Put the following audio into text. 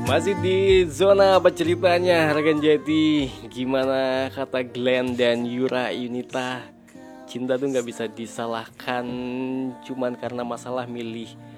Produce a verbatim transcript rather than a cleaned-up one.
Masih di zona apa ceritanya rekan Jati. Gimana kata Glenn dan Yura Yunita, cinta tuh gak bisa disalahkan cuman karena masalah milih